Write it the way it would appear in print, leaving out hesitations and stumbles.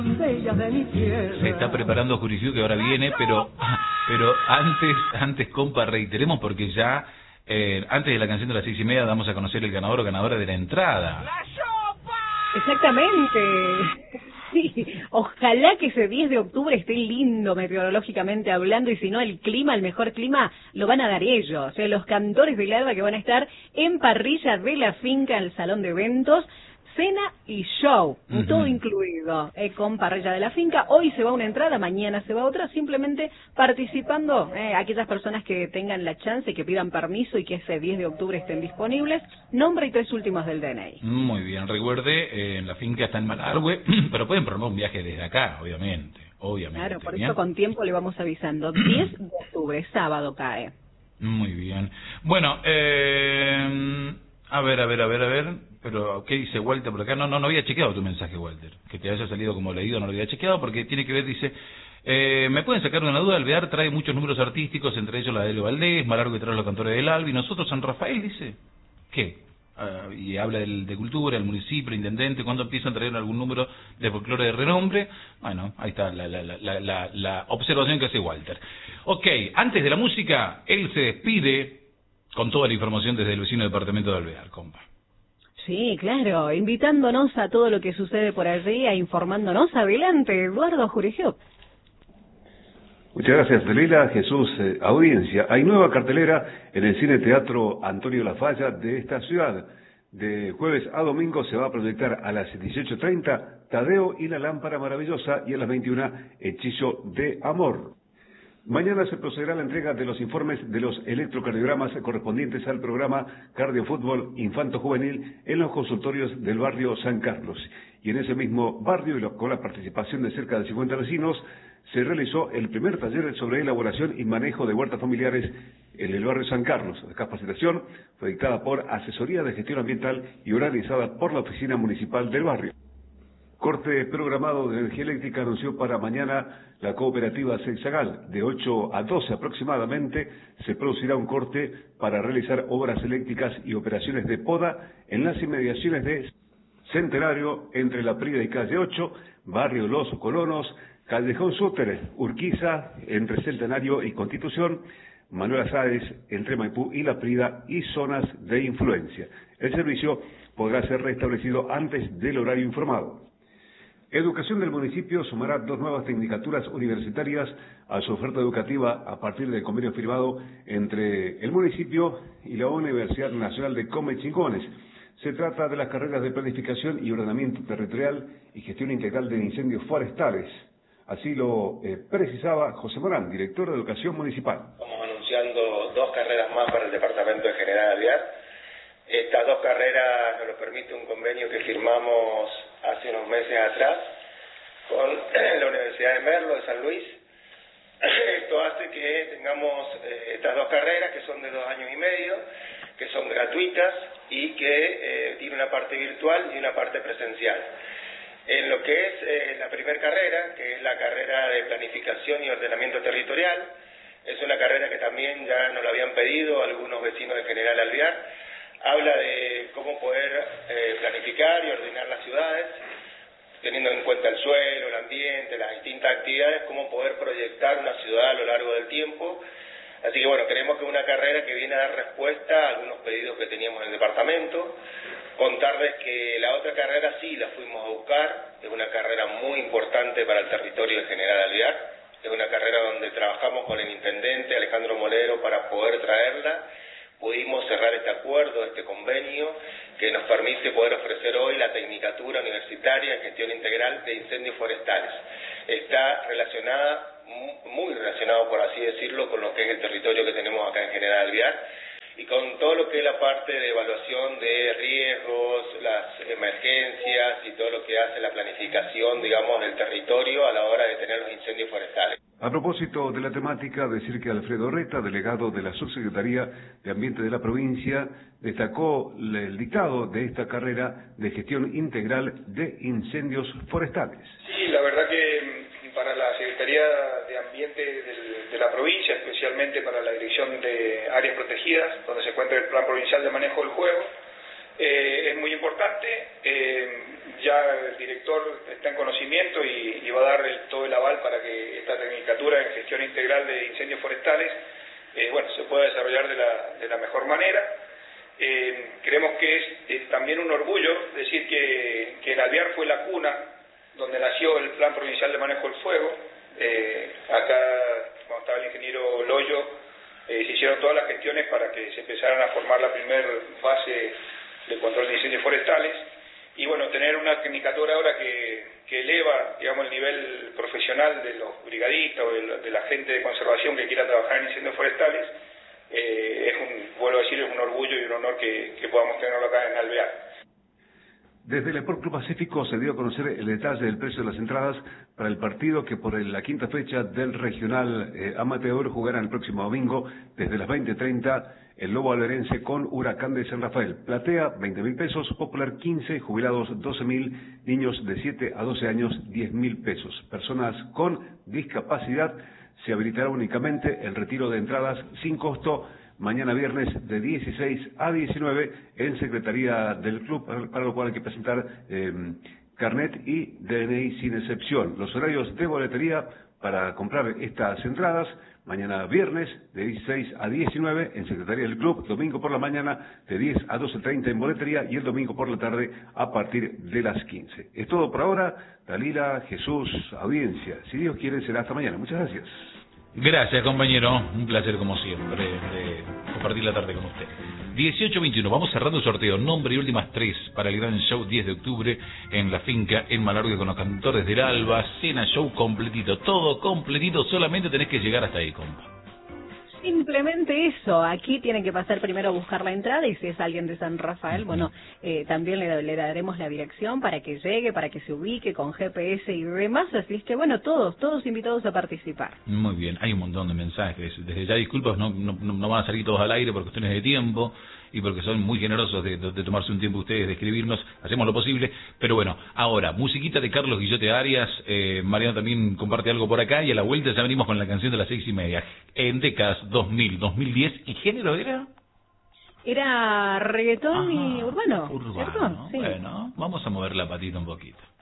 bellas de mi tierra. Se está preparando Jurisiu, que ahora viene, pero antes, compa, reiteremos porque ya, antes de la canción de las 6:30, damos a conocer el ganador o ganadora de la entrada. Exactamente. Sí, ojalá que ese 10 de octubre esté lindo meteorológicamente hablando, y si no, el mejor clima, lo van a dar ellos, los cantores del alba, que van a estar en parrilla de la finca, en el salón de eventos, cena y show, todo incluido, con parrilla de la finca. Hoy se va una entrada, mañana se va otra, simplemente participando, aquellas personas que tengan la chance, que pidan permiso y que ese 10 de octubre estén disponibles, nombre y 3 últimos del DNI. Muy bien, recuerde, en la finca está en Malargüe, pero pueden programar un viaje desde acá, obviamente. Claro, por ¿bien? eso con tiempo le vamos avisando. 10 de octubre, sábado cae. Muy bien. Bueno, a ver, pero ¿qué dice Walter por acá? No había chequeado tu mensaje, Walter. Que te haya salido como leído, no lo había chequeado, porque tiene que ver, dice, ¿me pueden sacar una duda? Alvear trae muchos números artísticos, entre ellos la de Elio Valdés, Malargüe trae los cantores del Albi, nosotros San Rafael, dice, ¿qué? Y habla de cultura, el municipio, el intendente, ¿cuándo empiezan a traer algún número de folclore de renombre? Bueno, ahí está la observación que hace Walter. Ok, antes de la música, él se despide con toda la información desde el vecino departamento de Alvear, compa. Sí, claro, invitándonos a todo lo que sucede por allí, a informándonos. Adelante, Eduardo Jurisiu. Muchas gracias, Dalila. Jesús, audiencia. Hay nueva cartelera en el Cine Teatro Antonio Lafalla de esta ciudad. De jueves a domingo se va a proyectar a las 18:30 Tadeo y la Lámpara Maravillosa, y a las 21 Hechizo de Amor. Mañana se procederá a la entrega de los informes de los electrocardiogramas correspondientes al programa Cardiofútbol Infanto Juvenil en los consultorios del barrio San Carlos. Y en ese mismo barrio, y con la participación de cerca de 50 vecinos, se realizó el primer taller sobre elaboración y manejo de huertas familiares en el barrio San Carlos. La capacitación fue dictada por Asesoría de Gestión Ambiental y organizada por la Oficina Municipal del barrio. Corte programado de energía eléctrica anunció para mañana la cooperativa Sexagal. De 8 a 12 aproximadamente se producirá un corte para realizar obras eléctricas y operaciones de poda en las inmediaciones de Centenario, entre La Prida y Calle 8, barrio Los Colonos, Callejón Súter, Urquiza, entre Centenario y Constitución, Manuel Azáez, entre Maipú y La Prida, y zonas de influencia. El servicio podrá ser restablecido antes del horario informado. Educación del municipio sumará 2 nuevas tecnicaturas universitarias a su oferta educativa a partir del convenio firmado entre el municipio y la Universidad Nacional de Comechingones. Se trata de las carreras de Planificación y Ordenamiento Territorial y Gestión Integral de Incendios Forestales. Así lo precisaba José Morán, director de Educación Municipal. Estamos anunciando 2 carreras más para el Departamento de General Alvear. Estas 2 carreras nos lo permite un convenio que firmamos hace unos meses atrás con la Universidad de Merlo de San Luis. Esto hace que tengamos estas 2 carreras, que son de 2 años y medio, que son gratuitas y que tiene una parte virtual y una parte presencial. En lo que es la primera carrera, que es la carrera de Planificación y Ordenamiento Territorial, es una carrera que también ya nos la habían pedido algunos vecinos de General Alvear. Habla de cómo poder planificar y ordenar las ciudades, teniendo en cuenta el suelo, el ambiente, las distintas actividades, cómo poder proyectar una ciudad a lo largo del tiempo. Así que bueno, creemos que es una carrera que viene a dar respuesta a algunos pedidos que teníamos en el departamento. Contarles que la otra carrera sí la fuimos a buscar, es una carrera muy importante para el territorio de General Alvear, es una carrera donde trabajamos con el intendente Alejandro Molero para poder traerla. Pudimos cerrar este acuerdo, este convenio, que nos permite poder ofrecer hoy la Tecnicatura Universitaria en Gestión Integral de Incendios Forestales. Está relacionada, muy relacionado por así decirlo, con lo que es el territorio que tenemos acá en General Alvear, y con todo lo que es la parte de evaluación de riesgos, las emergencias y todo lo que hace la planificación, digamos, del territorio a la hora de tener los incendios forestales. A propósito de la temática, decir que Alfredo Reta, delegado de la Subsecretaría de Ambiente de la provincia, destacó el dictado de esta carrera de gestión integral de incendios forestales. Sí, la verdad que para la Secretaría de Ambiente de la provincia, especialmente para la Dirección de Áreas Protegidas, donde se encuentra el Plan Provincial de Manejo del Juego, es muy importante. ya el director está en conocimiento y va a dar todo el aval para que esta tecnicatura en gestión integral de incendios forestales se pueda desarrollar de la mejor manera. Creemos que es también un orgullo decir que el Alvear fue la cuna donde nació el Plan Provincial de Manejo del Fuego. Acá, cuando estaba el ingeniero Loyo, se hicieron todas las gestiones para que se empezaran a formar la primera fase de control de incendios forestales. Y bueno, tener una tecnicatura ahora que eleva, digamos, el nivel profesional de los brigadistas o de la gente de conservación que quiera trabajar en incendios forestales, vuelvo a decir, es un orgullo y un honor que podamos tenerlo acá en Alvear. Desde el Sport Club Pacífico se dio a conocer el detalle del precio de las entradas para el partido que por la quinta fecha del regional amateur jugará el próximo domingo desde las 20:30 el Lobo Alverense con Huracán de San Rafael. Platea 20.000 pesos, popular 15, jubilados 12.000, niños de 7 a 12 años 10.000 pesos. Personas con discapacidad se habilitará únicamente el retiro de entradas sin costo mañana viernes de 16 a 19 en Secretaría del Club, para lo cual hay que presentar carnet y DNI sin excepción. Los horarios de boletería para comprar estas entradas: mañana viernes de 16 a 19 en Secretaría del Club, domingo por la mañana de 10 a 12:30 en boletería y el domingo por la tarde a partir de las 15. Es todo por ahora. Dalila, Jesús, audiencia. Si Dios quiere, será hasta mañana. Muchas gracias. Gracias, compañero. Un placer, como siempre, de compartir la tarde con usted. 18-21, vamos cerrando el sorteo. Nombre y últimas 3 para el gran show 10 de octubre en la finca en Malargüe con los cantores del Alba. Cena, show completito, todo completito. Solamente tenés que llegar hasta ahí, compa. Simplemente eso. Aquí tienen que pasar primero a buscar la entrada y si es alguien de San Rafael, también le daremos la dirección para que llegue, para que se ubique con GPS y demás. Así es que, todos invitados a participar. Muy bien, hay un montón de mensajes. Desde ya disculpas, no van a salir todos al aire por cuestiones de tiempo y porque son muy generosos de tomarse un tiempo ustedes de escribirnos. Hacemos lo posible, pero bueno, ahora, musiquita de Carlos Guillote Arias. Mariano también comparte algo por acá y a la vuelta ya venimos con la canción de las 6:30. En décadas 2000, 2010, ¿y género era? Era reggaetón y urbano. Urbano, ¿cierto? Sí. Bueno, vamos a mover la patita un poquito.